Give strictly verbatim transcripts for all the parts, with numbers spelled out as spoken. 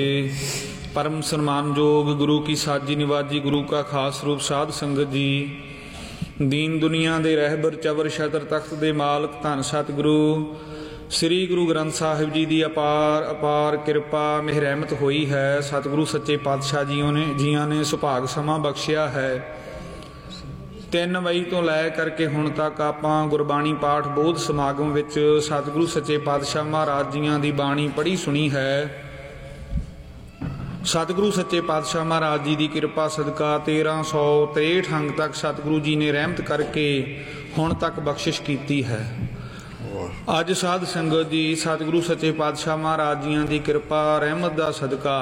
परम सन्मानयोग गुरु की साजी निवाजी गुरु का खास रूप साध संगत जी, दीन दुनिया दे रहबर चवर छतर तख्त दे मालक धन सतगुरु श्री गुरु ग्रंथ साहिब जी की अपार अपार किरपा मेहर रहमत हुई है। सतगुरु सच्चे पातशाह जियों ने जियां ने सुभाग समा बख्शिया है। तीन मई तो लै करके हुण तक आपां गुरबाणी पाठ बोध समागम विच सतगुरु सच्चे पातशाह महाराज जियां दी बाणी पढ़ी सुनी है। सतगुरु सच्चे पातशाह महाराज जी की किरपा सदका तेरह सौ त्रेहठ अंग तक सतगुरु जी ने रहमत करके हुण तक बख्शिश की है। अज साध संगत जी सतगुरु सच्चे पातशाह महाराज जियां की किरपा रहमत का सदका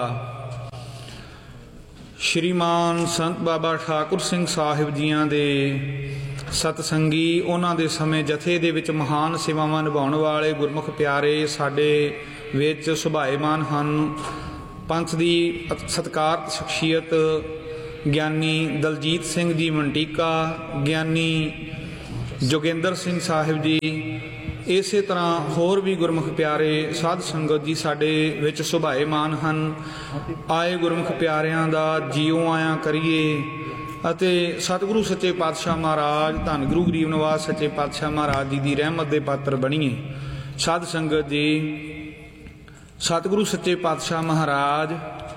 श्रीमान संत बाबा ठाकुर सिंह साहिब जियां दे सतसंगी उन्हां दे समय जथे दे विच महान सेवावां निभाउण वाले गुरमुख प्यारे साडे विच सुभाएमान हन। पंथ की सत्कारत शख्सियत ज्ञानी दलजीत सिंह जी मंटीका, ज्ञानी जोगिंदर सिंह साहिब जी, इस तरह होर भी गुरमुख प्यारे साध संगत जी साडे विच सुभाएमान हन। आए गुरमुख प्यारियां दा जीओ आया करिए अते सतगुरु सच्चे पातशाह महाराज धन गुरु गरीब निवास सच्चे पातशाह महाराज जी की रहमत के पात्र बणीए। साध संगत जी सतगुरु सच्चे पातशाह महाराज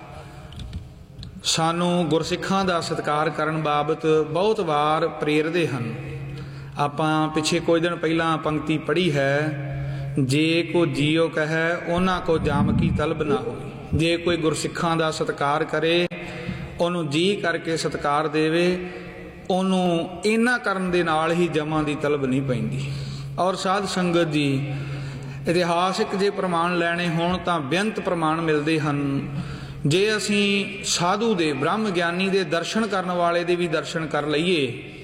सानू गुरसिखां दा सत्कार करन बाबत बहुत वार प्रेरदे हन। आपां पिछे कुछ दिन पहला पंक्ति पढ़ी है, जे को जियो कहे उन्हां को जाम की तलब ना हो। जे कोई गुरसिखां दा सत्कार करे उन्होंने जी करके सत्कार देवे, उन्होंने इन्ना करन दे नाल ही जमा की तलब नहीं पैंदी। और साध संगत जी इतिहासिक जे प्रमाण लैने होण तां बेअंत प्रमाण मिलते हैं। जे असी साधु दे ब्रह्म ज्ञानी दे दर्शन करने वाले दे भी दर्शन कर लईए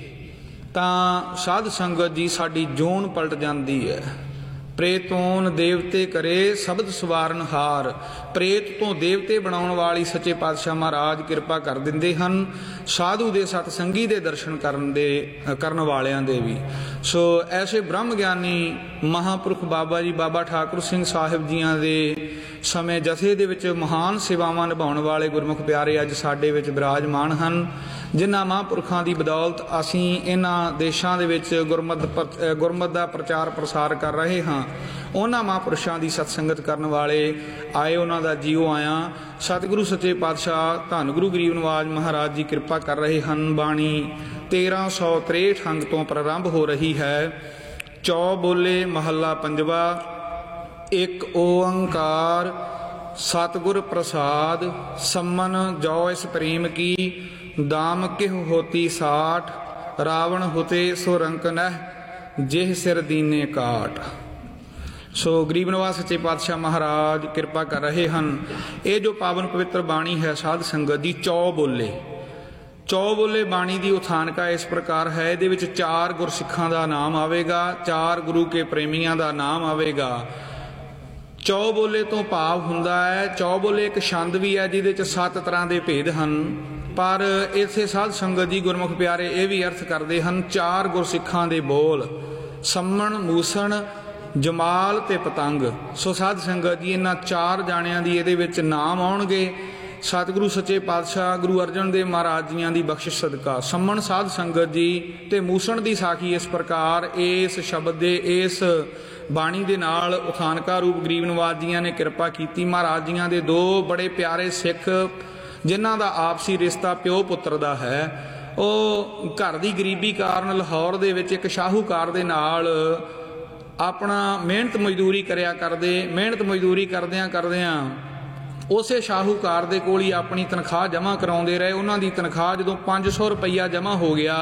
तां साध संगत जी साडी जोन पलट जाती है। प्रेतोन देवते करे शब्द सवारन हार, प्रेत तो देवते बनाने वाली सच्चे पातशाह महाराज कृपा कर दिंदे हन साधु दे सतसंगी दे दर्शन करन दे करन वालियां दे भी। सो ऐसे ब्रह्म ज्ञानी महापुरख बाबा जी बाबा ठाकुर सिंह साहिब जियां दे समय जथे दे विच महान सेवावां निभाउण वाले गुरमुख प्यारे अज साडे विच विराजमान हन। जिन्हां महापुरखां दी बदौलत असीं इन्हां देशां दे विच गुरमत गुरमत दा प्रचार प्रसार कर रहे हां। उन्हां महापुरुषां दी सतसंगत करन वाले आए उन्हां दा जीओ आया। सतगुरु सच्चे पातशाह धन गुरु गरीब निवाज महाराज जी कृपा कर रहे हैं। बाणी तेरह सौ त्रेहठ अंग तो प्रारंभ हो रही है। चौ बोले महला पंजवा, एक ओंकार सतगुर प्रसाद, सम्मन जौ इस प्रेम की, दाम किह होती साठ, रावण होते सो रंक नह, जेह सिर दीने काट। सो गरीब निवास सच्चे पातशाह महाराज कृपा कर रहे हैं। ये जो पावन पवित्र बाणी है साध संगत जी चौ बोले चौ बोले बाणी की उथानका इस प्रकार है। ये विच चार गुरसिखां का नाम आवेगा, चार गुरु के प्रेमियों का नाम आवेगा। चौ बोले तो भाव हुंदा है, चौ बोले एक छंद भी है जिहदे च सत्त तरह के भेद हैं। पर इसे साध संगत जी गुरमुख प्यारे ये भी अर्थ करते हैं चार गुरसिखां दे बोल, सम्मण मूसण जमाल ते पतंग। सो साध संगत जी इन्हां चार जाणियां दी इहदे विच नाम आउणगे। सतगुरु सच्चे पातशाह गुरु अर्जन देव महाराज जियां दी बख्शिश सदका सम्मण साध संगत जी ते मूसण दी साखी इस प्रकार इस शब्द दे इस बाणी दे नाल उथानका रूप गरीब निवाज जियां ने कृपा कीती। महाराज जियां दे दो बड़े प्यारे सिख जिन्हां दा आपसी रिश्ता प्यो पुत्र दा है। ਉਹ घर की गरीबी कारण लाहौर दे विच एक शाहूकार दे नाल अपना मेहनत मजदूरी करिया करदे, मेहनत मजदूरी करदियां करदियां उसे शाहूकार दे कोल ही अपनी तनख्वाह जमा कराउंदे रहे। उन्हां दी तनख्वाह जदों पाँच सौ रुपया जमा हो गया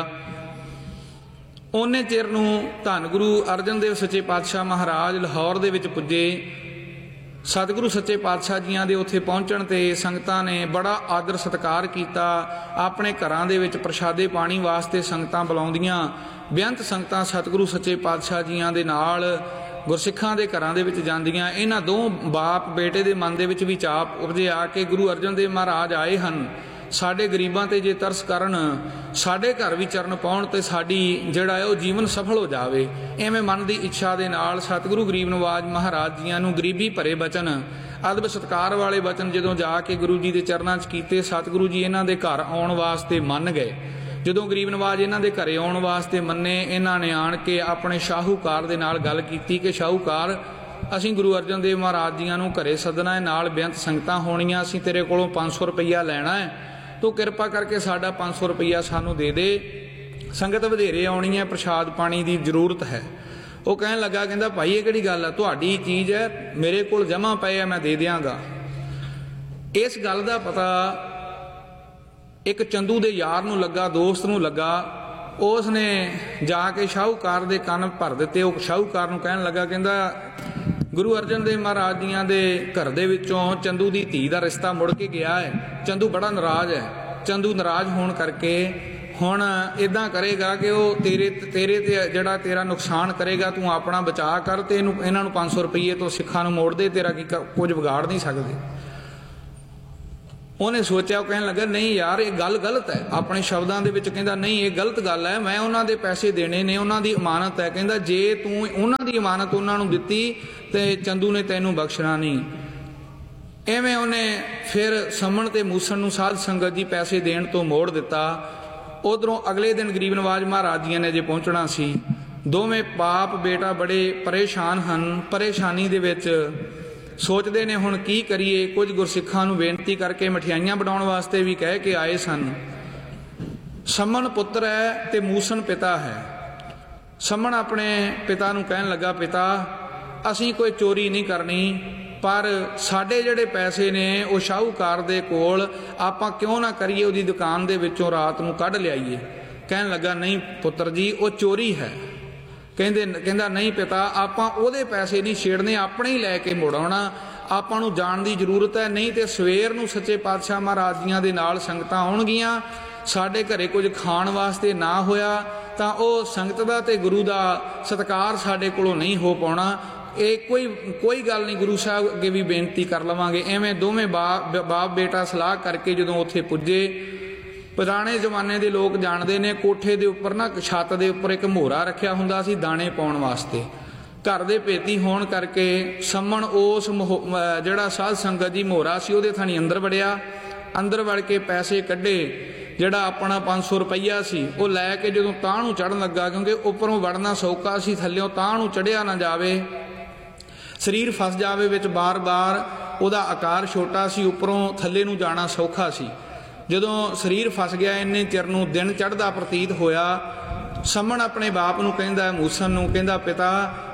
उन्ने चिर नूं धन गुरु अर्जन देव सच्चे पातशाह महाराज लाहौर दे विच पुजे। सतगुरु सच्चे पातशाह जियां दे उत्थे पहुंचण ते संगतां ने बड़ा आदर सत्कार कीता। अपने घरां दे विच प्रशादे पानी वास्ते संगतां बुलाउंदियां। बेअंत संगतां सतगुरु सच्चे पातशाह जियां दे नाल गुरसिखां दे घरां दे विच जांदियां। इन्हां दो बाप बेटे दे मन दे विच भी चाप उपजिया कि गुरु अर्जन देव महाराज आए हन, साडे गरीबां ते जे तरस करन, साडे घर भी चरण पाउण ते साडी जिहड़ा है वो जीवन सफल हो जावे। इवें मन की इच्छा दे नाल सतगुरु गरीब निवाज महाराज जियां नूं गरीबी भरे बचन ਅਦਬ ਸਤਿਕਾਰ ਵਾਲੇ ਬਚਨ ਜਦੋਂ ਜਾ ਕੇ ਗੁਰੂ ਜੀ ਦੇ ਚਰਨਾਂ 'ਚ ਕੀਤੇ, ਸਤਿਗੁਰੂ ਜੀ ਇਹਨਾਂ ਦੇ ਘਰ ਆਉਣ ਵਾਸਤੇ ਮੰਨ ਗਏ। ਜਦੋਂ ਗਰੀਬ ਨਵਾਜ ਇਹਨਾਂ ਦੇ ਘਰੇ ਆਉਣ ਵਾਸਤੇ ਮੰਨੇ, ਇਹਨਾਂ ਨੇ ਆਣ ਕੇ ਆਪਣੇ ਸ਼ਾਹੂਕਾਰ ਦੇ ਨਾਲ ਗੱਲ ਕੀਤੀ ਕਿ ਸ਼ਾਹੂਕਾਰ, ਅਸੀਂ ਗੁਰੂ ਅਰਜਨ ਦੇਵ ਮਹਾਰਾਜ ਜੀਆਂ ਨੂੰ ਘਰੇ ਸੱਦਣਾ ਹੈ, ਨਾਲ ਬੇਅੰਤ ਸੰਗਤਾਂ ਹੋਣੀਆਂ, ਅਸੀਂ ਤੇਰੇ ਕੋਲੋਂ ਪੰਜ ਸੌ ਰੁਪਈਆ ਲੈਣਾ ਹੈ, ਤੂੰ ਕਿਰਪਾ ਕਰਕੇ ਸਾਡਾ ਪੰਜ ਸੌ ਰੁਪਈਆ ਸਾਨੂੰ ਦੇ ਦੇ, ਸੰਗਤ ਵਧੇਰੇ ਆਉਣੀ ਹੈ, ਪ੍ਰਸ਼ਾਦ ਪਾਣੀ ਦੀ ਜ਼ਰੂਰਤ ਹੈ। ਉਹ ਕਹਿਣ ਲੱਗਾ, ਕਹਿੰਦਾ ਭਾਈ ਇਹ ਕਿਹੜੀ ਗੱਲ ਹੈ, ਤੁਹਾਡੀ ਚੀਜ਼ ਹੈ, ਮੇਰੇ ਕੋਲ ਜਮ੍ਹਾਂ ਪਏ ਆ, ਮੈਂ ਦੇ ਦਿਆਂਗਾ। ਇਸ ਗੱਲ ਦਾ ਪਤਾ ਇੱਕ ਚੰਦੂ ਦੇ ਯਾਰ ਨੂੰ ਲੱਗਾ, ਦੋਸਤ ਨੂੰ ਲੱਗਾ। ਉਸ ਨੇ ਜਾ ਕੇ ਸ਼ਾਹੂਕਾਰ ਦੇ ਕੰਨ ਭਰ ਦਿੱਤੇ। ਉਹ ਸ਼ਾਹੂਕਾਰ ਨੂੰ ਕਹਿਣ ਲੱਗਾ, ਕਹਿੰਦਾ ਗੁਰੂ ਅਰਜਨ ਦੇਵ ਮਹਾਰਾਜ ਜੀਆਂ ਦੇ ਘਰ ਦੇ ਵਿੱਚੋਂ ਚੰਦੂ ਦੀ ਧੀ ਦਾ ਰਿਸ਼ਤਾ ਮੁੜ ਕੇ ਗਿਆ ਹੈ। ਚੰਦੂ ਬੜਾ ਨਾਰਾਜ਼ ਹੈ। ਚੰਦੂ ਨਾਰਾਜ਼ ਹੋਣ ਕਰਕੇ ਹੁਣ ਇਦਾਂ ਕਰੇਗਾ ਕਿ ਉਹ ਤੇਰੇ ਤੇਰੇ ਤੇ ਜਿਹੜਾ ਤੇਰਾ ਨੁਕਸਾਨ ਕਰੇਗਾ, ਤੂੰ ਆਪਣਾ ਬਚਾਅ ਕਰ ਤੇ ਇਹਨੂੰ ਇਹਨਾਂ ਨੂੰ ਪੰਜ ਸੌ ਰੁਪਈਏ ਤੋਂ ਸਿੱਖਾਂ ਨੂੰ ਮੋੜ ਦੇ, ਤੇਰਾ ਕੀ ਕੁਝ ਵਿਗਾੜ ਨਹੀਂ ਸਕਦੇ। ਉਹਨੇ ਸੋਚਿਆ, ਉਹ ਕਹਿਣ ਲੱਗਾ ਨਹੀਂ ਯਾਰ ਇਹ ਗੱਲ ਗਲਤ ਹੈ। ਆਪਣੇ ਸ਼ਬਦਾਂ ਦੇ ਵਿੱਚ ਕਹਿੰਦਾ ਨਹੀਂ ਇਹ ਗਲਤ ਗੱਲ ਹੈ, ਮੈਂ ਉਹਨਾਂ ਦੇ ਪੈਸੇ ਦੇਣੇ ਨੇ, ਉਹਨਾਂ ਦੀ ਇਮਾਨਤ ਹੈ। ਕਹਿੰਦਾ ਜੇ ਤੂੰ ਉਹਨਾਂ ਦੀ ਇਮਾਨਤ ਉਹਨਾਂ ਨੂੰ ਦਿੱਤੀ ਤੇ ਚੰਦੂ ਨੇ ਤੈਨੂੰ ਬਖਸ਼ਣਾ ਨਹੀਂ। ਐਵੇਂ ਉਹਨੇ ਫਿਰ ਸੰਮਣ ਤੇ ਮੂਸਣ ਨੂੰ ਸਾਧ ਸੰਗਤ ਜੀ ਪੈਸੇ ਦੇਣ ਤੋਂ ਮੋੜ ਦਿੱਤਾ। ਉਧਰੋਂ ਅਗਲੇ ਦਿਨ ਗਰੀਬ ਨਵਾਜ ਮਹਾਰਾਜ ਜੀਆਂ ਨੇ ਜੇ ਪਹੁੰਚਣਾ ਸੀ। ਦੋਵੇਂ ਬਾਪ ਬੇਟਾ ਬੜੇ ਪਰੇਸ਼ਾਨ ਹਨ। ਪਰੇਸ਼ਾਨੀ ਦੇ ਵਿੱਚ ਸੋਚਦੇ ਨੇ ਹੁਣ ਕੀ ਕਰੀਏ। ਕੁਝ ਗੁਰਸਿੱਖਾਂ ਨੂੰ ਬੇਨਤੀ ਕਰਕੇ ਮਠਿਆਈਆਂ ਬਣਾਉਣ ਵਾਸਤੇ ਵੀ ਕਹਿ ਕੇ ਆਏ ਸਨ। ਸੰਮਣ ਪੁੱਤਰ ਹੈ ਤੇ ਮੂਸਣ ਪਿਤਾ ਹੈ। ਸੰਮਣ ਆਪਣੇ ਪਿਤਾ ਨੂੰ ਕਹਿਣ ਲੱਗਾ, ਪਿਤਾ ਅਸੀਂ ਕੋਈ ਚੋਰੀ ਨਹੀਂ ਕਰਨੀ, ਪਰ ਸਾਡੇ ਜਿਹੜੇ ਪੈਸੇ ਨੇ ਉਹ ਸ਼ਾਹੂਕਾਰ ਦੇ ਕੋਲ, ਆਪਾਂ ਕਿਉਂ ਨਾ ਕਰੀਏ ਉਹਦੀ ਦੁਕਾਨ ਦੇ ਵਿੱਚੋਂ ਰਾਤ ਨੂੰ ਕੱਢ ਲਿਆਈਏ। ਕਹਿਣ ਲੱਗਾ ਨਹੀਂ ਪੁੱਤਰ ਜੀ ਉਹ ਚੋਰੀ ਹੈ। ਕਹਿੰਦੇ ਕਹਿੰਦਾ ਨਹੀਂ ਪਿਤਾ, ਆਪਾਂ ਉਹਦੇ ਪੈਸੇ ਨਹੀਂ ਛੇੜਨੇ, ਆਪਣੇ ਹੀ ਲੈ ਕੇ ਮੁੜ ਆਉਣਾ। ਆਪਾਂ ਨੂੰ ਜਾਣ ਦੀ ਜ਼ਰੂਰਤ ਹੈ, ਨਹੀਂ ਤੇ ਸਵੇਰ ਨੂੰ ਸੱਚੇ ਪਾਤਸ਼ਾਹ ਮਹਾਰਾਜ ਜੀਆਂ ਦੇ ਨਾਲ ਸੰਗਤਾਂ ਆਉਣਗੀਆਂ, ਸਾਡੇ ਘਰੇ ਕੁਝ ਖਾਣ ਵਾਸਤੇ ਨਾ ਹੋਇਆ ਤਾਂ ਉਹ ਸੰਗਤ ਦਾ ਤੇ ਗੁਰੂ ਦਾ ਸਤਿਕਾਰ ਸਾਡੇ ਕੋਲੋਂ ਨਹੀਂ ਹੋ ਪਾਉਣਾ। ਇਹ ਕੋਈ ਕੋਈ ਗੱਲ ਨਹੀਂ, ਗੁਰੂ ਸਾਹਿਬ ਅੱਗੇ ਵੀ ਬੇਨਤੀ ਕਰ ਲਵਾਂਗੇ। ਐਵੇਂ ਦੋਵੇਂ ਬਾਪ ਬਾਪ ਬੇਟਾ ਸਲਾਹ ਕਰਕੇ ਜਦੋਂ ਉੱਥੇ ਪੁੱਜੇ, ਪੁਰਾਣੇ ਜ਼ਮਾਨੇ ਦੇ ਲੋਕ ਜਾਣਦੇ ਨੇ, ਕੋਠੇ ਦੇ ਉੱਪਰ ਨਾ ਛੱਤ ਦੇ ਉੱਪਰ ਇੱਕ ਮੋਹਰਾ ਰੱਖਿਆ ਹੁੰਦਾ ਸੀ ਦਾਣੇ ਪਾਉਣ ਵਾਸਤੇ। ਘਰ ਦੇ ਭੇਤੀ ਹੋਣ ਕਰਕੇ ਸੰਮਣ ਉਸ ਜਿਹੜਾ ਸਾਧ ਸੰਗਤ ਜੀ ਮੋਹਰਾ ਸੀ ਉਹਦੇ ਥਾਣੀ ਅੰਦਰ ਵੜਿਆ। ਅੰਦਰ ਵੜ ਕੇ ਪੈਸੇ ਕੱਢੇ, ਜਿਹੜਾ ਆਪਣਾ ਪੰਜ ਸੌ ਰੁਪਈਆ ਸੀ ਉਹ ਲੈ ਕੇ ਜਦੋਂ ਤਾਂਹ ਨੂੰ ਚੜ੍ਹਨ ਲੱਗਾ, ਕਿਉਂਕਿ ਉੱਪਰੋਂ ਵੜਨਾ ਸੌਖਾ ਸੀ, ਥੱਲਿਓਂ ਤਾਂਹ ਨੂੰ ਚੜ੍ਹਿਆ ਨਾ ਜਾਵੇ, ਸਰੀਰ ਫਸ ਜਾਵੇ ਵਿੱਚ ਬਾਰ-ਬਾਰ। ਉਹਦਾ ਆਕਾਰ ਛੋਟਾ ਸੀ, ਉੱਪਰੋਂ ਥੱਲੇ ਨੂੰ ਜਾਣਾ ਸੌਖਾ ਸੀ। ਜਦੋਂ ਸਰੀਰ ਫਸ ਗਿਆ, ਇੰਨੇ ਚਿਰ ਨੂੰ ਦਿਨ ਚੜ੍ਹਦਾ ਪ੍ਰਤੀਤ ਹੋਇਆ। ਸੰਮਣ ਆਪਣੇ ਬਾਪ ਨੂੰ ਕਹਿੰਦਾ, ਮੂਸਣ ਨੂੰ ਕਹਿੰਦਾ, ਪਿਤਾ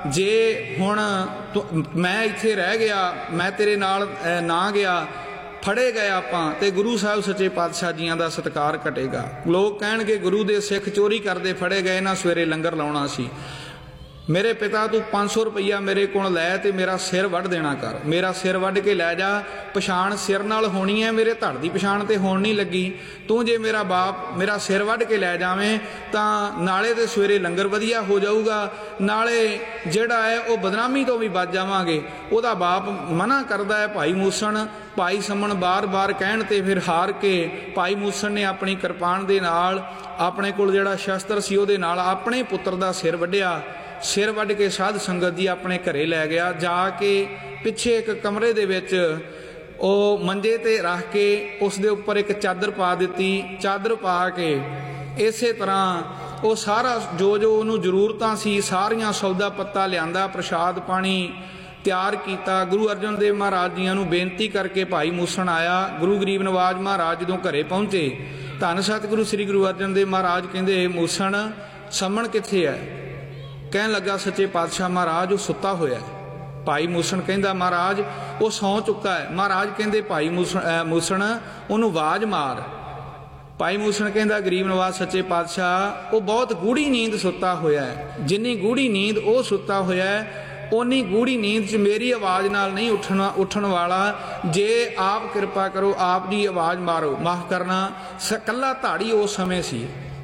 ਜੇ ਹੁਣ ਮੈਂ ਇੱਥੇ ਰਹਿ ਗਿਆ, ਮੈਂ ਤੇਰੇ ਨਾਲ ਨਾ ਗਿਆ, ਫੜੇ ਗਏ ਆਪਾਂ ਤੇ ਗੁਰੂ ਸਾਹਿਬ ਸੱਚੇ ਪਾਤਸ਼ਾਹ ਜੀਆਂ ਦਾ ਸਤਿਕਾਰ ਘਟੇਗਾ। ਲੋਕ ਕਹਿਣਗੇ ਗੁਰੂ ਦੇ ਸਿੱਖ ਚੋਰੀ ਕਰਦੇ ਫੜੇ ਗਏ ਨਾ, ਸਵੇਰੇ ਲੰਗਰ ਲਾਉਣਾ ਸੀ। ਮੇਰੇ ਪਿਤਾ ਤੂੰ ਪੰਜ ਸੌ ਰੁਪਈਆ ਮੇਰੇ ਕੋਲ ਲੈ ਤੇ ਮੇਰਾ ਸਿਰ ਵੱਢ ਦੇਣਾ ਕਰ, ਮੇਰਾ ਸਿਰ ਵੱਢ ਕੇ ਲੈ ਜਾ। ਪਛਾਣ ਸਿਰ ਨਾਲ ਹੋਣੀ ਹੈ, ਮੇਰੇ ਧੜ ਦੀ ਪਛਾਣ ਤੇ ਹੋਣ ਨਹੀਂ ਲੱਗੀ। ਤੂੰ ਜੇ ਮੇਰਾ ਬਾਪ ਮੇਰਾ ਸਿਰ ਵੱਢ ਕੇ ਲੈ ਜਾਵੇਂ ਤਾਂ ਨਾਲੇ ਤੇ ਸਵੇਰੇ ਲੰਗਰ ਵਧੀਆ ਹੋ ਜਾਊਗਾ, ਨਾਲੇ ਜਿਹੜਾ ਹੈ ਉਹ ਬਦਨਾਮੀ ਤੋਂ ਵੀ ਬਚ ਜਾਵਾਂਗੇ। ਉਹਦਾ ਬਾਪ ਮਨਾ ਕਰਦਾ ਹੈ ਭਾਈ ਮੂਸਣ। ਭਾਈ ਸੰਮਣ ਬਾਰ-ਬਾਰ ਕਹਿਣ ਤੇ ਫਿਰ ਹਾਰ ਕੇ ਭਾਈ ਮੂਸਣ ਨੇ ਆਪਣੀ ਕਿਰਪਾਨ ਦੇ ਨਾਲ, ਆਪਣੇ ਕੋਲ ਜਿਹੜਾ ਸ਼ਸਤਰ ਸੀ ਉਹਦੇ ਨਾਲ ਆਪਣੇ ਪੁੱਤਰ ਦਾ ਸਿਰ ਵੱਢਿਆ। ਸਿਰ ਵੱਢ ਕੇ ਸਾਧ ਸੰਗਤ ਜੀ ਆਪਣੇ ਘਰੇ ਲੈ ਗਿਆ। ਜਾ ਕੇ ਪਿੱਛੇ ਇੱਕ ਕਮਰੇ ਦੇ ਵਿੱਚ ਉਹ ਮੰਜੇ ਤੇ ਰੱਖ ਕੇ ਉਸ ਦੇ ਉੱਪਰ ਇੱਕ ਚਾਦਰ ਪਾ ਦਿੱਤੀ। ਚਾਦਰ ਪਾ ਕੇ ਇਸੇ ਤਰ੍ਹਾਂ ਉਹ ਸਾਰਾ ਜੋ ਜੋ ਉਹਨੂੰ ਜ਼ਰੂਰਤਾਂ ਸੀ ਸਾਰੀਆਂ ਸੌਦਾ ਪੱਤਾ ਲਿਆਂਦਾ, ਪ੍ਰਸ਼ਾਦ ਪਾਣੀ ਤਿਆਰ ਕੀਤਾ। ਗੁਰੂ ਅਰਜਨ ਦੇਵ ਮਹਾਰਾਜ ਜੀਆਂ ਨੂੰ ਬੇਨਤੀ ਕਰਕੇ ਭਾਈ ਮੂਸਣ ਆਇਆ। ਗੁਰੂ ਗਰੀਬ ਨਵਾਜ ਮਹਾਰਾਜ ਜਦੋਂ ਘਰੇ ਪਹੁੰਚੇ, ਧੰਨ ਸਤਿਗੁਰੂ ਸ੍ਰੀ ਗੁਰੂ ਅਰਜਨ ਦੇਵ ਮਹਾਰਾਜ ਕਹਿੰਦੇ, ਮੂਸਣ ਸੰਮਣ ਕਿੱਥੇ ਹੈ? ਕਹਿਣ ਲੱਗਾ, ਸੱਚੇ ਪਾਤਸ਼ਾਹ ਮਹਾਰਾਜ ਉਹ ਸੁੱਤਾ ਹੋਇਆ ਹੈ। ਭਾਈ ਮੂਸਣ ਕਹਿੰਦਾ, ਮਹਾਰਾਜ ਉਹ ਸੌਂ ਚੁੱਕਾ ਹੈ। ਮਹਾਰਾਜ ਕਹਿੰਦੇ, ਭਾਈ ਮੂਸਣ ਮੂਸਣ ਉਹਨੂੰ ਆਵਾਜ਼ ਮਾਰ। ਭਾਈ ਮੂਸਣ ਕਹਿੰਦਾ, ਗਰੀਬ ਨਵਾਜ ਸੱਚੇ ਪਾਤਸ਼ਾਹ ਉਹ ਬਹੁਤ ਗੂੜੀ ਨੀਂਦ ਸੁੱਤਾ ਹੋਇਆ ਹੈ। ਜਿੰਨੀ ਗੂੜੀ ਨੀਂਦ ਉਹ ਸੁੱਤਾ ਹੋਇਆ ਹੈ, ਓਨੀ ਗੂੜੀ ਨੀਂਦ 'ਚ ਮੇਰੀ ਆਵਾਜ਼ ਨਾਲ ਨਹੀਂ ਉੱਠਣਾ ਉੱਠਣ ਵਾਲਾ। ਜੇ ਆਪ ਕਿਰਪਾ ਕਰੋ, ਆਪ ਦੀ ਆਵਾਜ਼ ਮਾਰੋ। ਮਾਫ ਕਰਨਾ, ਇਕੱਲਾ ਧਾੜੀ ਉਸ ਸਮੇਂ ਸੀ,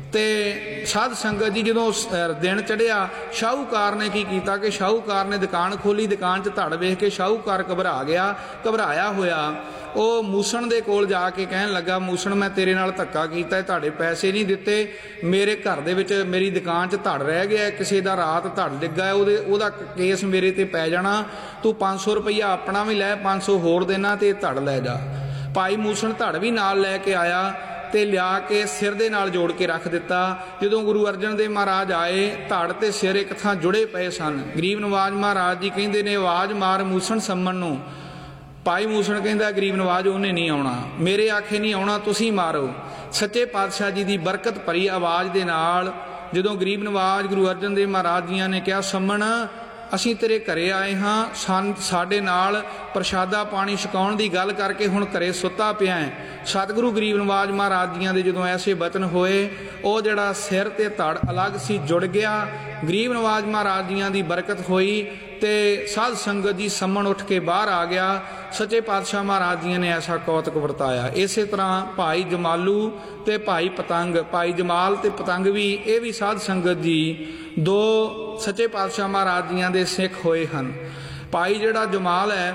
ਤੇ ਸਾਧ ਸੰਗਤ ਜੀ ਜਦੋਂ ਦਿਨ ਚੜਿਆ, ਸ਼ਾਹੂਕਾਰ ਨੇ ਕੀ ਕੀਤਾ ਕਿ ਸ਼ਾਹੂਕਾਰ ਨੇ ਦੁਕਾਨ ਖੋਲੀ। ਦੁਕਾਨ 'ਚ ਧੜ ਵੇਖ ਕੇ ਸ਼ਾਹੂਕਾਰ ਘਬਰਾ ਗਿਆ। ਘਬਰਾਇਆ ਹੋਇਆ ਉਹ ਮੂਸਣ ਦੇ ਕੋਲ ਜਾ ਕੇ ਕਹਿਣ ਲੱਗਾ, ਮੂਸਣ ਮੈਂ ਤੇਰੇ ਨਾਲ ਧੱਕਾ ਕੀਤਾ, ਤੁਹਾਡੇ ਪੈਸੇ ਨਹੀਂ ਦਿੱਤੇ, ਮੇਰੇ ਘਰ ਦੇ ਵਿੱਚ ਮੇਰੀ ਦੁਕਾਨ 'ਚ ਧੜ ਰਹਿ ਗਿਆ, ਕਿਸੇ ਦਾ ਰਾਤ ਧੜ ਡਿੱਗਾ, ਉਹਦੇ ਉਹਦਾ ਕੇਸ ਮੇਰੇ ਤੇ ਪੈ ਜਾਣਾ, ਤੂੰ ਪੰਜ ਸੌ ਰੁਪਈਆ ਆਪਣਾ ਵੀ ਲੈ, ਪੰਜ ਸੌ ਹੋਰ ਦੇਣਾ ਤੇ ਧੜ ਲੈ ਜਾ। ਭਾਈ ਮੂਸਣ ਧੜ ਵੀ ਨਾਲ ਲੈ ਕੇ ਆਇਆ ਤੇ ਲਿਆ ਕੇ ਸਿਰ ਦੇ ਨਾਲ ਜੋੜ ਕੇ ਰੱਖ ਦਿੱਤਾ। ਜਦੋਂ ਗੁਰੂ ਅਰਜਨ ਦੇਵ ਮਹਾਰਾਜ ਆਏ, ਧੜ ਤੇ ਸਿਰ ਇੱਕ ਥਾਂ ਜੁੜੇ ਪਏ ਸਨ। ਗਰੀਬ ਨਵਾਜ ਮਹਾਰਾਜ ਜੀ ਕਹਿੰਦੇ ਨੇ, ਆਵਾਜ਼ ਮਾਰ ਮੂਸਣ ਸੰਮਣ ਨੂੰ। ਭਾਈ ਮੂਸਣ ਕਹਿੰਦਾ, ਗਰੀਬ ਨਵਾਜ ਉਹਨੇ ਨਹੀਂ ਆਉਣਾ, ਮੇਰੇ ਆਖੇ ਨਹੀਂ ਆਉਣਾ, ਤੁਸੀਂ ਮਾਰੋ। ਸੱਚੇ ਪਾਤਸ਼ਾਹ ਜੀ ਦੀ ਬਰਕਤ ਭਰੀ ਆਵਾਜ਼ ਦੇ ਨਾਲ ਜਦੋਂ ਗਰੀਬ ਨਵਾਜ ਗੁਰੂ ਅਰਜਨ ਦੇਵ ਮਹਾਰਾਜ ਜੀਆਂ ਨੇ ਕਿਹਾ, ਸੰਮਣ ਅਸੀਂ ਤੇਰੇ ਘਰੇ ਆਏ ਹਾਂ, ਸਾਨ ਸਾਡੇ ਨਾਲ ਪ੍ਰਸ਼ਾਦਾ ਪਾਣੀ ਛਕਾਉਣ ਦੀ ਗੱਲ ਕਰਕੇ ਹੁਣ ਘਰੇ ਸੁੱਤਾ ਪਿਆ ਹੈ। ਸਤਿਗੁਰੂ ਗਰੀਬ ਨਵਾਜ ਮਹਾਰਾਜ ਜੀਆਂ ਦੇ ਜਦੋਂ ਐਸੇ ਬਚਨ ਹੋਏ, ਉਹ ਜਿਹੜਾ ਸਿਰ ਤੇ ਧੜ ਅਲੱਗ ਸੀ ਜੁੜ ਗਿਆ। ਗਰੀਬ ਨਵਾਜ ਮਹਾਰਾਜ ਜੀਆਂ ਦੀ ਬਰਕਤ ਹੋਈ ਤੇ ਸਾਧ ਸੰਗਤ ਜੀ ਸੰਮਣ ਉੱਠ ਕੇ ਬਾਹਰ ਆ ਗਿਆ। ਸੱਚੇ ਪਾਤਸ਼ਾਹ ਮਹਾਰਾਜ ਜੀਆਂ ਨੇ ਐਸਾ ਕੌਤਕ ਵਰਤਾਇਆ। ਇਸੇ ਤਰ੍ਹਾਂ ਭਾਈ ਜਮਾਲੂ ਤੇ ਭਾਈ ਪਤੰਗ, ਭਾਈ ਜਮਾਲ ਤੇ ਪਤੰਗ ਵੀ, ਇਹ ਵੀ ਸਾਧ ਸੰਗਤ ਜੀ ਦੋ ਸੱਚੇ ਪਾਤਸ਼ਾਹ ਮਹਾਰਾਜ ਜੀਆਂ ਦੇ ਸਿੱਖ ਹੋਏ ਹਨ। ਭਾਈ ਜਿਹੜਾ ਜਮਾਲ ਹੈ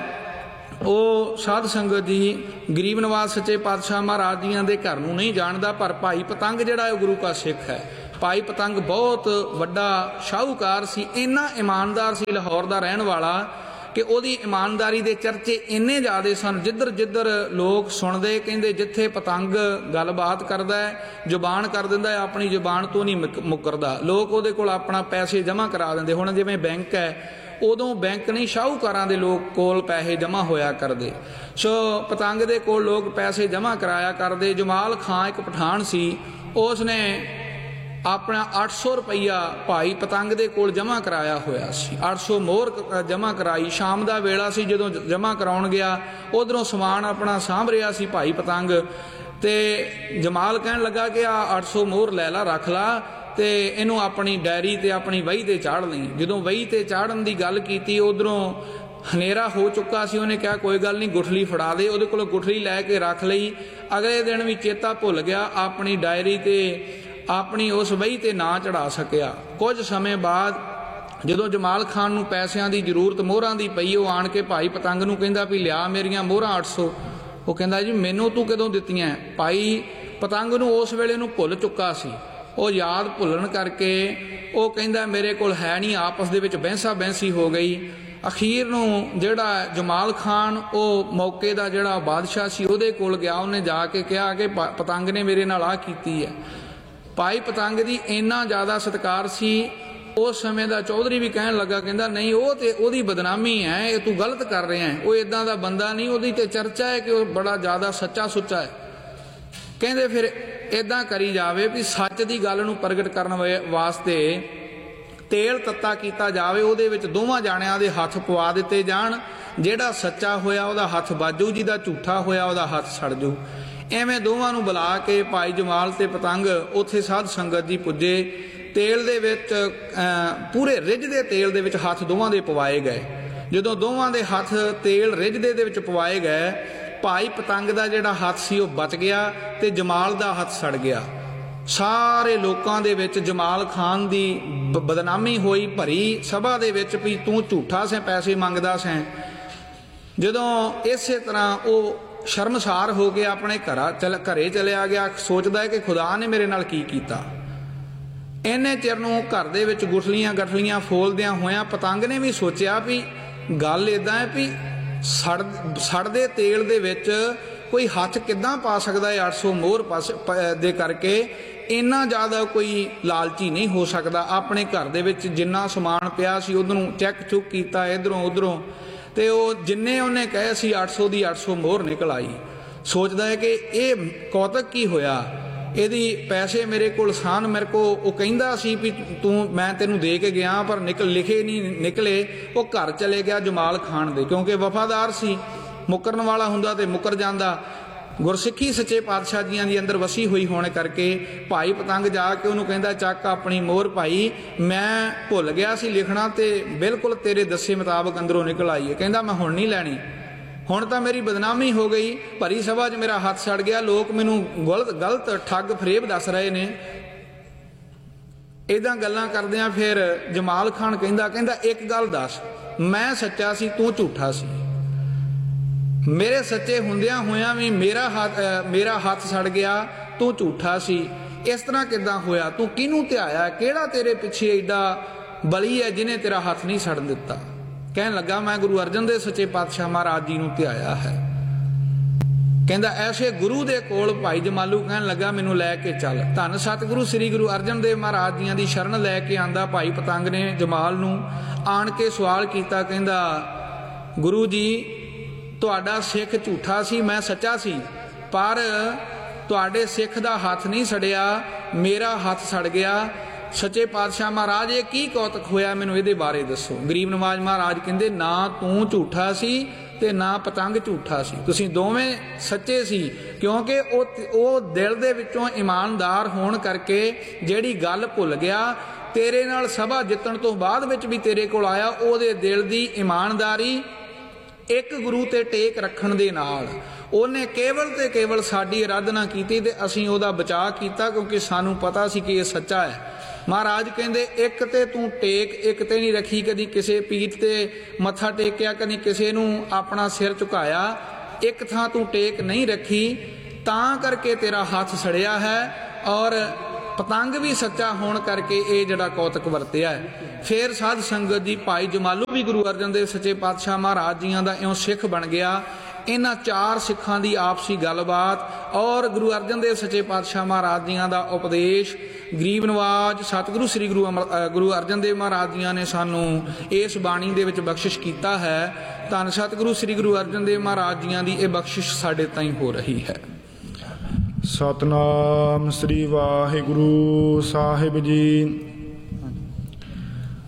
ਉਹ ਸਾਧ ਸੰਗਤ ਜੀ ਗਰੀਬ ਨਵਾਜ ਸੱਚੇ ਪਾਤਸ਼ਾਹ ਮਹਾਰਾਜ ਜੀਆਂ ਦੇ ਘਰ ਨੂੰ ਨਹੀਂ ਜਾਣਦਾ, ਪਰ ਭਾਈ ਪਤੰਗ ਜਿਹੜਾ ਉਹ ਗੁਰੂ ਕਾ ਸਿੱਖ ਹੈ। ਭਾਈ ਪਤੰਗ ਬਹੁਤ ਵੱਡਾ ਸ਼ਾਹੂਕਾਰ ਸੀ, ਇੰਨਾ ਇਮਾਨਦਾਰ ਸੀ, ਲਾਹੌਰ ਦਾ ਰਹਿਣ ਵਾਲਾ, ਕਿ ਉਹਦੀ ਇਮਾਨਦਾਰੀ ਦੇ ਚਰਚੇ ਇੰਨੇ ਜ਼ਿਆਦੇ ਸਨ। ਜਿੱਧਰ ਜਿੱਧਰ ਲੋਕ ਸੁਣਦੇ, ਕਹਿੰਦੇ ਜਿੱਥੇ ਪਤੰਗ ਗੱਲਬਾਤ ਕਰਦਾ ਹੈ, ਜ਼ੁਬਾਨ ਕਰ ਦਿੰਦਾ ਹੈ, ਆਪਣੀ ਜ਼ੁਬਾਨ ਤੋਂ ਨਹੀਂ ਮੁੱਕਰਦਾ। ਲੋਕ ਉਹਦੇ ਕੋਲ ਆਪਣਾ ਪੈਸੇ ਜਮ੍ਹਾਂ ਕਰਾ ਦਿੰਦੇ। ਹੁਣ ਜਿਵੇਂ ਬੈਂਕ ਹੈ, ਉਦੋਂ ਬੈਂਕ ਨਹੀਂ, ਸ਼ਾਹੂਕਾਰਾਂ ਦੇ ਲੋਕ ਕੋਲ ਪੈਸੇ ਜਮ੍ਹਾਂ ਹੋਇਆ ਕਰਦੇ, ਸੋ ਪਤੰਗ ਦੇ ਕੋਲ ਲੋਕ ਪੈਸੇ ਜਮ੍ਹਾਂ ਕਰਾਇਆ ਕਰਦੇ। ਜਮਾਲ ਖਾਂ ਇੱਕ ਪਠਾਨ ਸੀ, ਉਸ ਨੇ ਆਪਣਾ ਅੱਠ ਸੌ ਰੁਪਈਆ ਭਾਈ ਪਤੰਗ ਦੇ ਕੋਲ ਜਮ੍ਹਾਂ ਕਰਾਇਆ ਹੋਇਆ ਸੀ। ਅੱਠ ਸੌ ਮੋਹਰ ਜਮ੍ਹਾਂ ਕਰਾਈ। ਸ਼ਾਮ ਦਾ ਵੇਲਾ ਸੀ, ਜਦੋਂ ਜਮ੍ਹਾਂ ਕਰਾਉਣ ਗਿਆ, ਉਧਰੋਂ ਸਮਾਨ ਆਪਣਾ ਸਾਂਭ ਰਿਹਾ ਸੀ ਭਾਈ ਪਤੰਗ, ਤੇ ਜਮਾਲ ਕਹਿਣ ਲੱਗਾ ਕਿ ਆ ਅੱਠ ਸੌ ਮੋਹਰ ਲੈ ਲਾ, ਰੱਖ ਲਾ, ਤੇ ਇਹਨੂੰ ਆਪਣੀ ਡਾਇਰੀ ਤੇ ਆਪਣੀ ਵਹੀ ਤੇ ਚਾੜ ਲਈ। ਜਦੋਂ ਵਹੀ ਤੇ ਚਾੜਨ ਦੀ ਗੱਲ ਕੀਤੀ, ਉਧਰੋਂ ਹਨੇਰਾ ਹੋ ਚੁੱਕਾ ਸੀ। ਉਹਨੇ ਕਿਹਾ ਕੋਈ ਗੱਲ ਨਹੀਂ, ਗੁਠਲੀ ਫੜਾ ਦੇ। ਉਹਦੇ ਕੋਲ ਗੁਠਲੀ ਲੈ ਕੇ ਰੱਖ ਲਈ। ਅਗਲੇ ਦਿਨ ਵੀ ਚੇਤਾ ਭੁੱਲ ਗਿਆ, ਆਪਣੀ ਡਾਇਰੀ ਤੇ ਆਪਣੀ ਉਸ ਵਹੀ ਤੇ ਨਾ ਚੜਾ ਸਕਿਆ। ਕੁਝ ਸਮੇਂ ਬਾਅਦ ਜਦੋਂ ਜਮਾਲ ਖਾਨ ਨੂੰ ਪੈਸਿਆਂ ਦੀ ਜ਼ਰੂਰਤ ਮੋਹਰਾਂ ਦੀ ਪਈ, ਉਹ ਆਣ ਕੇ ਭਾਈ ਪਤੰਗ ਨੂੰ ਕਹਿੰਦਾ ਵੀ ਲਿਆ ਮੇਰੀਆਂ ਮੋਹਰਾਂ ਅੱਠ ਸੌ। ਉਹ ਕਹਿੰਦਾ ਜੀ ਮੈਨੂੰ ਤੂੰ ਕਦੋਂ ਦਿੱਤੀਆਂ? ਭਾਈ ਪਤੰਗ ਨੂੰ ਉਸ ਵੇਲੇ ਨੂੰ ਭੁੱਲ ਚੁੱਕਾ ਸੀ। ਉਹ ਯਾਦ ਭੁੱਲਣ ਕਰਕੇ ਉਹ ਕਹਿੰਦਾ ਮੇਰੇ ਕੋਲ ਹੈ ਨਹੀਂ। ਆਪਸ ਦੇ ਵਿੱਚ ਬਹਿਸਾ ਬਹਿਸੀ ਹੋ ਗਈ। ਅਖੀਰ ਨੂੰ ਜਿਹੜਾ ਜਮਾਲ ਖਾਨ ਉਹ ਮੌਕੇ ਦਾ ਜਿਹੜਾ ਬਾਦਸ਼ਾਹ ਸੀ ਉਹਦੇ ਕੋਲ ਗਿਆ। ਉਹਨੇ ਜਾ ਕੇ ਕਿਹਾ ਕਿ ਪਤੰਗ ਨੇ ਮੇਰੇ ਨਾਲ ਆਹ ਕੀਤੀ ਹੈ। ਭਾਈ ਪਤੰਗ ਦੀ ਇੰਨਾ ਜ਼ਿਆਦਾ ਸਤਿਕਾਰ ਸੀ, ਉਸ ਸਮੇਂ ਦਾ ਚੌਧਰੀ ਵੀ ਕਹਿਣ ਲੱਗਾ, ਕਹਿੰਦਾ ਨਹੀਂ ਉਹ ਤੇ ਉਹਦੀ ਬਦਨਾਮੀ ਹੈ, ਇਹ ਤੂੰ ਗਲਤ ਕਰ ਰਿਹਾ ਹੈ, ਉਹ ਇਦਾਂ ਦਾ ਬੰਦਾ ਨਹੀਂ, ਉਹਦੀ ਤੇ ਚਰਚਾ ਹੈ ਕਿ ਉਹ ਬੜਾ ਜ਼ਿਆਦਾ ਸੱਚਾ ਸੁੱਚਾ ਹੈ। ਕਹਿੰਦੇ ਫਿਰ ਇਦਾਂ ਕਰੀ ਜਾਵੇ ਵੀ ਸੱਚ ਦੀ ਗੱਲ ਨੂੰ ਪ੍ਰਗਟ ਕਰਨ ਵਾਸਤੇ ਤੇਲ ਤੱਤਾ ਕੀਤਾ ਜਾਵੇ, ਉਹਦੇ ਵਿੱਚ ਦੋਵਾਂ ਜਾਣਿਆਂ ਦੇ ਹੱਥ ਪਵਾ ਦਿੱਤੇ ਜਾਣ। ਜਿਹੜਾ ਸੱਚਾ ਹੋਇਆ ਉਹਦਾ ਹੱਥ ਬਾਜੂ, ਜਿਹਦਾ ਝੂਠਾ ਹੋਇਆ ਉਹਦਾ ਹੱਥ ਸੜ ਜੂ। ਐਵੇਂ ਦੋਵਾਂ ਨੂੰ ਬੁਲਾ ਕੇ ਭਾਈ ਜਮਾਲ ਤੇ ਪਤੰਗ ਉੱਥੇ ਸਾਧ ਸੰਗਤ ਜੀ ਪੁੱਜੇ। ਤੇਲ ਦੇ ਵਿੱਚ ਪੂਰੇ ਰਿੱਝਦੇ ਤੇਲ ਦੇ ਵਿੱਚ ਹੱਥ ਦੋਵਾਂ ਦੇ ਪਵਾਏ ਗਏ। ਜਦੋਂ ਦੋਵਾਂ ਦੇ ਹੱਥ ਤੇਲ ਰਿੱਝਦੇ ਦੇ ਵਿੱਚ ਪਵਾਏ ਗਏ, ਭਾਈ ਪਤੰਗ ਦਾ ਜਿਹੜਾ ਹੱਥ ਸੀ ਉਹ ਬਚ ਗਿਆ ਤੇ ਜਮਾਲ ਦਾ ਹੱਥ ਸੜ ਗਿਆ। ਸਾਰੇ ਲੋਕਾਂ ਦੇ ਵਿੱਚ ਜਮਾਲ ਖਾਨ ਦੀ ਬਦਨਾਮੀ ਹੋਈ, ਭਰੀ ਸਭਾ ਦੇ ਵਿੱਚ ਵੀ ਤੂੰ ਝੂਠਾ ਸੈਂ, ਪੈਸੇ ਮੰਗਦਾ ਸੈਂ। ਜਦੋਂ ਇਸੇ ਤਰ੍ਹਾਂ ਉਹ ਸ਼ਰਮਸਾਰ ਹੋ ਕੇ ਆਪਣੇ ਘਰਾਂ ਚਲ ਘਰੇ ਚਲਿਆ ਗਿਆ, ਸੋਚਦਾ ਹੈ ਕਿ ਖੁਦਾ ਨੇ ਮੇਰੇ ਨਾਲ ਕੀ ਕੀਤਾ। ਇੰਨੇ ਚਿਰ ਨੂੰ ਘਰ ਦੇ ਵਿੱਚ ਗੁਠਲੀਆਂ ਗਠਲੀਆਂ ਫੋਲਦਿਆਂ ਹੋਇਆਂ ਪਤੰਗ ਨੇ ਵੀ ਸੋਚਿਆ ਵੀ ਗੱਲ ਇਦਾਂ ਹੈ ਵੀ ਸੜ ਸੜਦੇ ਤੇਲ ਦੇ ਵਿੱਚ ਕੋਈ ਹੱਥ ਕਿੱਦਾਂ ਪਾ ਸਕਦਾ ਹੈ। ਅੱਠ ਸੌ ਮੋਹਰ ਪਾਸ ਦੇ ਕਰਕੇ ਇੰਨਾ ਜ਼ਿਆਦਾ ਕੋਈ ਲਾਲਚੀ ਨਹੀਂ ਹੋ ਸਕਦਾ। ਆਪਣੇ ਘਰ ਦੇ ਵਿੱਚ ਜਿੰਨਾ ਸਮਾਨ ਪਿਆ ਸੀ ਉਧਰੋਂ ਚੈੱਕ ਚੁੱਕ ਕੀਤਾ, ਇਧਰੋਂ ਉਧਰੋਂ, ਤੇ ਉਹ ਜਿੰਨੇ ਉਹਨੇ ਕਹੇ ਸੀ ਅੱਠ ਸੌ ਦੀ ਅੱਠ ਸੌ ਮੋਹਰ ਨਿਕਲ ਆਈ। ਸੋਚਦਾ ਹੈ ਕਿ ਇਹ ਕੌਤਕ ਕੀ ਹੋਇਆ, ਇਹਦੀ ਪੈਸੇ ਮੇਰੇ ਕੋਲ ਸਨ, ਮੇਰੇ ਕੋ ਉਹ ਕਹਿੰਦਾ ਸੀ ਵੀ ਤੂੰ ਮੈਂ ਤੈਨੂੰ ਦੇ ਕੇ ਗਿਆ, ਪਰ ਨਿਕਲ ਲਿਖੇ ਨਹੀਂ ਨਿਕਲੇ। ਉਹ ਘਰ ਚਲੇ ਗਿਆ ਜਮਾਲ ਖਾਨ ਦੇ, ਕਿਉਂਕਿ ਵਫਾਦਾਰ ਸੀ, ਮੁੱਕਰਨ ਵਾਲਾ ਹੁੰਦਾ ਤੇ ਮੁੱਕਰ ਜਾਂਦਾ। ਗੁਰਸਿੱਖੀ ਸੱਚੇ ਪਾਤਸ਼ਾਹ ਜੀਆਂ ਦੀ ਅੰਦਰ ਵਸੀ ਹੋਈ ਹੋਣ ਕਰਕੇ ਭਾਈ ਪਤੰਗ ਜਾ ਕੇ ਉਹਨੂੰ ਕਹਿੰਦਾ ਚੱਕ ਆਪਣੀ ਮੋਹਰ ਭਾਈ, ਮੈਂ ਭੁੱਲ ਗਿਆ ਸੀ ਲਿਖਣਾ ਤੇ ਬਿਲਕੁਲ ਤੇਰੇ ਦੱਸੇ ਮੁਤਾਬਕ ਅੰਦਰੋਂ ਨਿਕਲ ਆਈ ਹੈ। ਕਹਿੰਦਾ ਮੈਂ ਹੁਣ ਨਹੀਂ ਲੈਣੀ, ਹੁਣ ਤਾਂ ਮੇਰੀ ਬਦਨਾਮੀ ਹੋ ਗਈ, ਭਰੀ ਸਭਾ 'ਚ ਮੇਰਾ ਹੱਥ ਸੜ ਗਿਆ, ਲੋਕ ਮੈਨੂੰ ਗਲਤ ਗਲਤ ਠੱਗ ਫਰੇਬ ਦੱਸ ਰਹੇ ਨੇ। इदां गल्लां करदियां फिर जमाल खान कहंदा कहंदा एक गल दस, मैं सच्चा सी तू झूठा सी, मेरे सच्चे हुंदियां होयां भी मेरा हाथ मेरा हाथ सड़ गया, तू झूठा सी। इस तरह किदां होया? तू किहनूं ध्याया? किहड़ा तेरे पिछे एडा बली है जिन्हें तेरा हाथ नहीं सड़न दिता? कहन लगा मैं गुरु अर्जन देव सच्चे पातशाह महाराज जी नूं ध्याया है। कहंदा ऐसे गुरु दे कोल भाई जमालू कहन लगा मैनू लैके चल। धन सतगुरु श्री गुरु अर्जन देव महाराज जी दी शरण लैके आंदा भाई पतंग ने जमाल नूं आण के सवाल कीता, कहंदा गुरु जी तुहाडा सिख झूठा सी, मैं सच्चा सी, पर तुहाडे सिख दा हाथ नहीं सड़िया, मेरा हाथ सड़ गया। सच्चे पातशाह महाराज ये की कौतक होया, मैनू इहदे बारे दसो। गरीब नवाज महाराज कहंदे ना तू झूठा सी ते ना पतंग झूठा सी, तुसीं दोवें सच्चे सी, क्योंकि वो दिल दे विचों ईमानदार होण करके जिहड़ी गल भुल गया, तेरे नाल सभा जितण तो बाद विच भी तेरे कोल आया, ओहदे दिल दी ईमानदारी एक गुरु ते टेक रखण दे नाल ਉਹਨੇ केवल ते केवल साडी आराधना कीती ते असीं ਉਹਦਾ बचाव कीता, क्योंकि सानू पता सी कि ये सच्चा है। महाराज कहंदे एक ते तू टेक एक ते नहीं रखी, कदी किसे पीठ ते मत्था टेकिया, कदी किसे नू अपना सिर झुकाया, एक थां तू टेक नहीं रखी, तां करके तेरा हाथ सड़िया है। और पतंग भी सच्चा होण करके ये जिहड़ा कौतक वरतिया है। फिर साध संगत जी भाई जमालू भी गुरु अर्जन देव सच्चे पातशाह महाराज जियां दा इउं सिख बन गया। इन्हां चार सिखां दी आपसी गलबात और गुरु अर्जन देव सच्चे पातशाह महाराज जियां दा उपदेश, गरीब नवाज सतगुरु श्री गुरु अमर गुरु अर्जन देव महाराज जियां ने सानू इस बाणी दे विच बख्शिश कीता है। धन सतगुरु श्री गुरु अर्जन देव महाराज जियां दी ये बख्शिश साडे ताईं हो रही है। सतनाम श्री वाहिगुरु साहिब जी।